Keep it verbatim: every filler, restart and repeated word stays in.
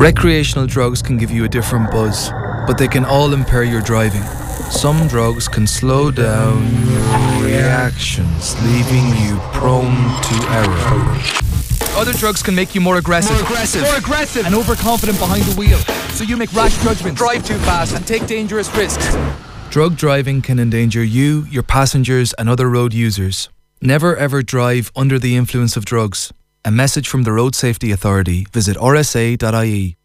Recreational drugs can give you a different buzz, but they can all impair your driving. Some drugs can slow down your reactions, leaving you prone to error. Other drugs can make you more aggressive. More aggressive. More aggressive. And overconfident behind the wheel. So you make rash judgments, Drive too fast and take dangerous risks. Drug driving can endanger you, your passengers and other road users. Never ever drive under the influence of drugs. A message from the Road Safety Authority. Visit r s a dot i e.